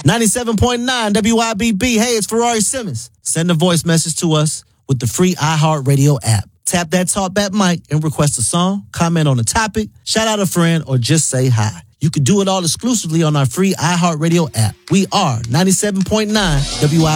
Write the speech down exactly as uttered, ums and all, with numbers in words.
ninety-seven point nine W I B B. Hey, it's Ferrari Simmons. Send a voice message to us with the free iHeartRadio app. Tap that talkback mic and request a song, comment on a topic, shout out a friend, or just say hi. You can do it all exclusively on our free iHeartRadio app. We are ninety-seven point nine W I B B.